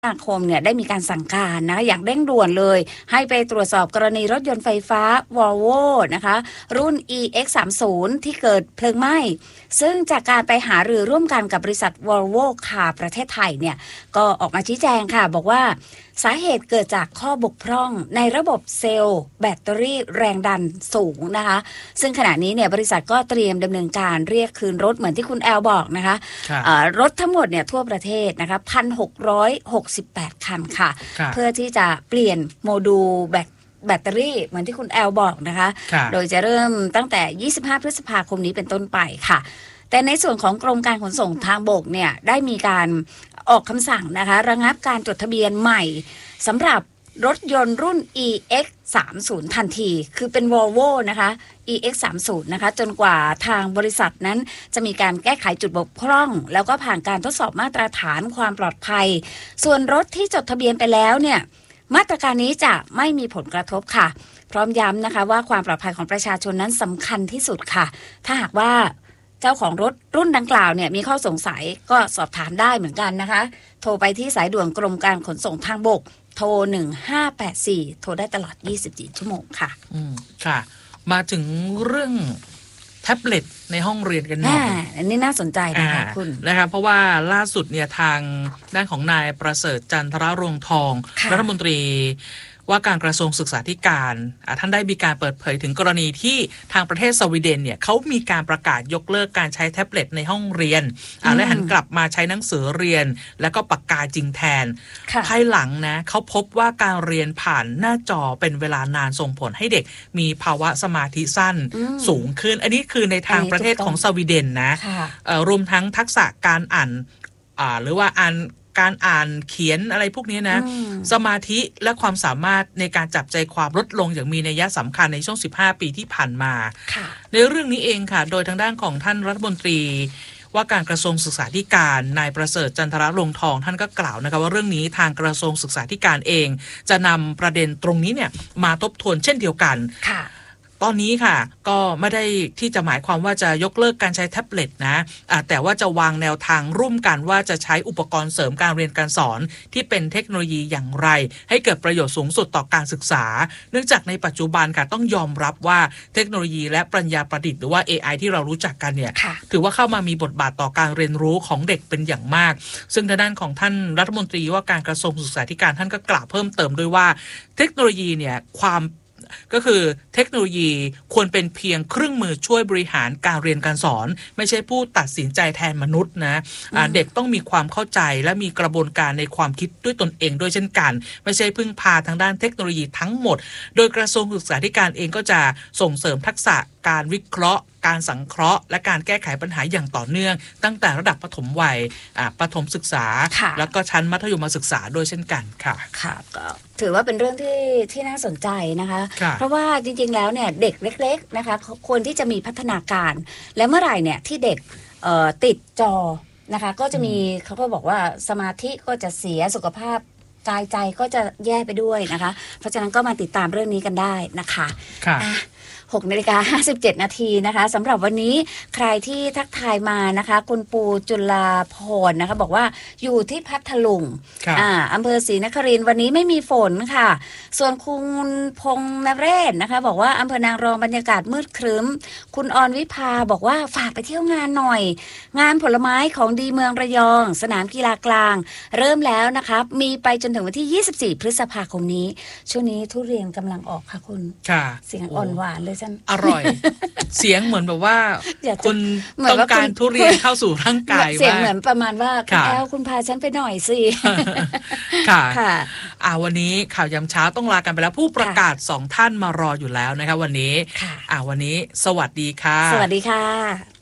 คมเนี่ยได้มีการสั่งการนะคะอย่างเร่งด่วนเลยให้ไปตรวจสอบกรณีรถยนต์ไฟฟ้า Volvo นะคะรุ่น EX30 ที่เกิดเพลิงไหม้ซึ่งจากการไปหารือร่วมกันกับบริษัท Volvo Car ประเทศไทยเนี่ยก็ออกมาชี้แจงค่ะบอกว่าสาเหตุเกิดจากข้อบกพร่องในระบบเซลล์แบตเตอรี่แรงดันสูงนะคะซึ่งขณะนี้เนี่ยบริษัทก็เตรียมดำเนินการเรียกคืนรถเหมือนที่คุณแอลบอกนะคะรถทั้งหมดเนี่ยทั่วประเทศนะคะ1,668 คันค่ะเพื่อที่จะเปลี่ยนโมดูลแบตเตอรี่เหมือนที่คุณแอลบอกนะคะโดยจะเริ่มตั้งแต่25พฤษภาคมนี้เป็นต้นไปค่ะแต่ในส่วนของกรมการขนส่งทางบกเนี่ยได้มีการออกคำสั่งนะคะระงับการจดทะเบียนใหม่สำหรับรถยนต์รุ่น EX30 ทันทีคือเป็น Volvo นะคะ EX30 นะคะจนกว่าทางบริษัทนั้นจะมีการแก้ไขจุดบกพร่องแล้วก็ผ่านการทดสอบมาตรฐานความปลอดภัยส่วนรถที่จดทะเบียนไปแล้วเนี่ยมาตรการนี้จะไม่มีผลกระทบค่ะพร้อมย้ำนะคะว่าความปลอดภัยของประชาชนนั้นสำคัญที่สุดค่ะถ้าหากว่าเจ้าของรถรุ่นดังกล่าวเนี่ยมีข้อสงสัยก็สอบถามได้เหมือนกันนะคะโทรไปที่สายด่วนกรมการขนส่งทางบกโทร1584โทรได้ตลอด24ชั่วโมงค่ะค่ะมาถึงเรื่องแท็บเล็ตในห้องเรียนกันหน่อยอันนี้น่าสนใจนะคะคุณนะครับเพราะว่าล่าสุดเนี่ยทางด้านของนายประเสริฐจันทรรวงทองรัฐมนตรีว่าการกระทรวงศึกษาธิการท่านได้มีการเปิดเผยถึงกรณีที่ทางประเทศสวีเดนเนี่ยเขามีการประกาศยกเลิกการใช้แท็บเล็ตในห้องเรียนและหันกลับมาใช้หนังสือเรียนแล้วก็ปากกาจริงแทนภายหลังนะเขาพบว่าการเรียนผ่านหน้าจอเป็นเวลานานส่งผลให้เด็กมีภาวะสมาธิสั้นสูงขึ้นอันนี้คือในทางประเทศของสวีเดนนะรวมทั้งทักษะการอ่านหรือว่าการอ่านเขียนอะไรพวกนี้นะสมาธิและความสามารถในการจับใจความลดลงอย่างมีนัยสำคัญในช่วง15ปีที่ผ่านมาในเรื่องนี้เองค่ะโดยทางด้านของท่านรัฐมนตรีว่าการกระทรวงศึกษาธิการนายประเสริฐจันทรรวงทองท่านก็กล่าวนะคะว่าเรื่องนี้ทางกระทรวงศึกษาธิการเองจะนำประเด็นตรงนี้เนี่ยมาทบทวนเช่นเดียวกันตอนนี้ค่ะก็ไม่ได้ที่จะหมายความว่าจะยกเลิกการใช้แท็บเล็ตนะแต่ว่าจะวางแนวทางร่วมกันว่าจะใช้อุปกรณ์เสริมการเรียนการสอนที่เป็นเทคโนโลยีอย่างไรให้เกิดประโยชน์สูงสุดต่อการศึกษาเนื่องจากในปัจจุบันค่ะต้องยอมรับว่าเทคโนโลยีและปัญญาประดิษฐ์หรือว่า AI ที่เรารู้จักกันเนี่ยถือว่าเข้ามามีบทบาทต่อการเรียนรู้ของเด็กเป็นอย่างมากซึ่งทางด้านของท่านรัฐมนตรีว่าการกระทรวงศึกษาธิการท่านก็กล่าวเพิ่มเติมด้วยว่าเทคโนโลยีเนี่ยก็คือเทคโนโลยีควรเป็นเพียงเครื่องมือช่วยบริหารการเรียนการสอนไม่ใช่ผู้ตัดสินใจแทนมนุษย์นะเด็กต้องมีความเข้าใจและมีกระบวนการในความคิดด้วยตนเองด้วยเช่นกันไม่ใช่พึ่งพาทางด้านเทคโนโลยีทั้งหมดโดยกระทรวงศึกษาธิการเองก็จะส่งเสริมทักษะการวิเคราะห์การสังเคราะห์และการแก้ไขปัญหาอย่างต่อเนื่องตั้งแต่ระดับประถมวัยประถมศึกษาแล้วก็ชั้นมัธยมศึกษาด้วยเช่นกันค่ะค่ะก็ถือว่าเป็นเรื่องที่น่าสนใจนะคะเพราะว่าจริงๆแล้วเนี่ยเด็กเล็กๆนะคะควรที่จะมีพัฒนาการและเมื่อไหร่เนี่ยที่เด็กติดจอนะคะก็จะมีเขาก็บอกว่าสมาธิก็จะเสียสุขภาพกายใจก็จะแย่ไปด้วยนะคะเพราะฉะนั้นก็มาติดตามเรื่องนี้กันได้นะคะ6:57 นาทีนะคะสำหรับวันนี้ใครที่ทักทายมานะคะคุณปูจุลาพรนะคะบอกว่าอยู่ที่พัทลุงอำเภอศรีนครินทร์วันนี้ไม่มีฝนค่ะส่วนคุณพงษ์นเรศนะคะบอกว่าอำเภอนางรองบรรยากาศมืดครึ้มคุณอรวิภาบอกว่าฝากไปเที่ยวงานหน่อยงานผลไม้ของดีเมืองระยองสนามกีฬากลางเริ่มแล้วนะคะมีไปจนถึงวันที่24พฤษภาคมนี้ช่วงนี้ทุเรียนกำลังออกค่ะคุณเสียงอ่อนหวานเลยอร่อยเสียงเหมือนแบบว่าคุณต้องการทุเรียนเข้าสู่ร่างกายเสียงเหมือนประมาณว่าคุณแอลคุณพาฉันไปหน่อยสิค่ะวันนี้ข่าวยามเช้าต้องลากันไปแล้วผู้ประกาศ2ท่านมารออยู่แล้วนะคะวันนี้วันนี้สวัสดีค่ะสวัสดีค่ะ